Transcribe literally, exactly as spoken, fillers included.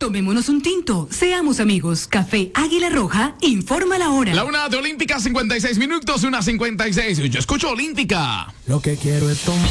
Tomémonos un tinto, seamos amigos. Café Águila Roja, informa la hora. La una de Olímpica, cincuenta y seis minutos, una cincuenta y seis. Yo escucho Olímpica. Lo que quiero es tomar.